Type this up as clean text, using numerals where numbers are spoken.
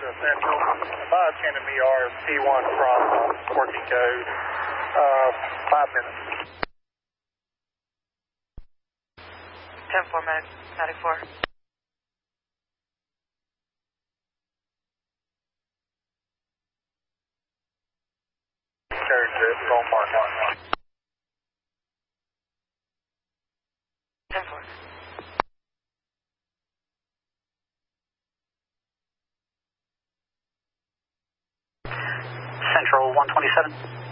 Central. 510 to MER, P1 from working code. 5 minutes. 10-4, Medic 4. Carriage it, roll mark 1. 10-4. Central 127.